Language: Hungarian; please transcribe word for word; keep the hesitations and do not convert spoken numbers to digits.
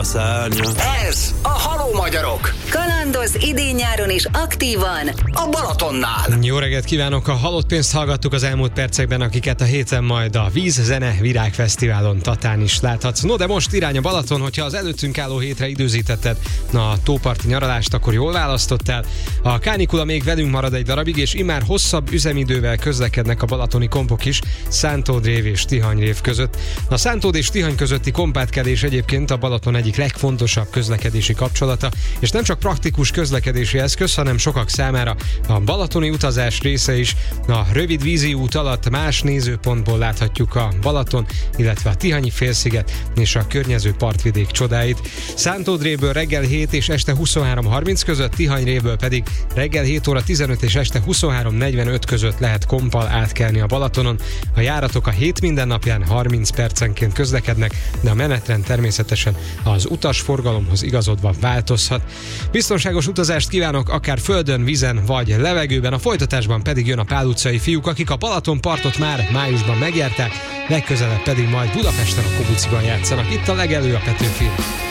a szárnya. Ez a Haló Magyarok. Kalandoz idén-nyáron is aktívan a Balatonnál. Jó reggelt kívánok! A Halott pénzt hallgattuk az elmúlt percekben, akiket a héten majd a Víz, Zene, Virág Fesztiválon Tatán is láthatsz. No, de most irány a Balaton, hogyha az előttünk álló hétre időzítetted a tóparti nyaralást, akkor jól választottál. A kánikula még velünk marad egy darabig, és immár hosszabb üzemidővel közlekednek a balatoni kompok is Szántódrév és Tihanyrév között. A Szántód és Tihany közötti kompátkedés egyébként a Balaton egyik legfontosabb közlekedési kapcsolata, és nem csak praktikus közlekedési eszköz, hanem sokak számára a balatoni utazás része is. A rövid vízi út alatt más nézőpontból láthatjuk a Balaton, illetve a Tihanyi félsziget és a környező partvidék csodáit. Szántódrévből reggel hét és este huszonhárom harminc között, Tihanyrévből pedig reggel hét óra tizenöt és este huszonhárom negyvenöt között lehet kompal átkelni a Balatonon. A járatok a hét mindennapján harminc percenként közlekednek, de a menetrend természetesen az utasforgalomhoz igazodva változhat. Biztonságos utazást kívánok akár földön, vízen vagy levegőben, a folytatásban pedig jön a Pál utcai fiúk, akik a Balaton partot már májusban megjárták, legközelebb pedig majd Budapesten a Kobuciban játszanak. Itt a legelő a Petőfi.